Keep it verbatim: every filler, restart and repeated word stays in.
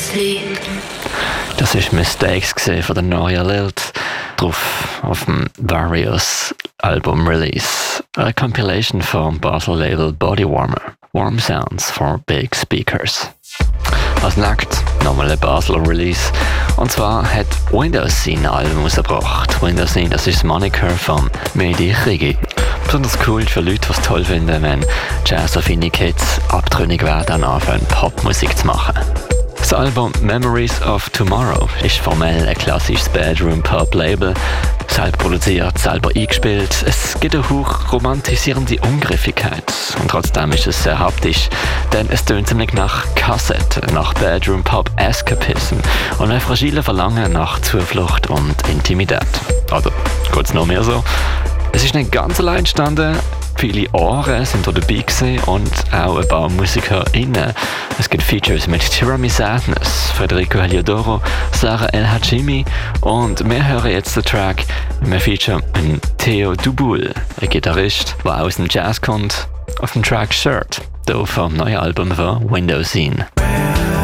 sleep. Das ist Mistakes von der neuen Lilt, drauf auf dem Various Album Release, eine Compilation vom Basel Label Bodywarmer, Warm Sounds for Big Speakers. Als nächstes nochmal ein Basler Release, und zwar hat Windows sein Album rausgebracht. Windows sein, das ist das Moniker von Mehdi Chigi. Besonders cool für Leute, die es toll finden, wenn Jazz-affine Kids abtrünnig werden und anfangen, Popmusik zu machen. Das Album Memories of Tomorrow ist formell ein klassisches Bedroom-Pop-Label. Selber produziert, selber eingespielt. Es gibt eine hoch romantisierende Ungriffigkeit. Und trotzdem ist es sehr haptisch, denn es tönt ziemlich nach Kassette, nach Bedroom-Pop-Escapism und ein fragiles Verlangen nach Zuflucht und Intimität. Also, geht's noch mehr so? Es ist nicht ganz allein entstanden. Viele Ohren sind hier dabei gewesen und auch ein paar MusikerInnen. Es gibt Features mit Tirami Sadness, Federico Heliodoro, Sarah El Hajimi und wir hören jetzt den Track mit einem Feature mit Theo Duboul, ein Gitarrist, der aus dem Jazz kommt, auf dem Track Shirt, hier vom neuen Album von Windows Scene.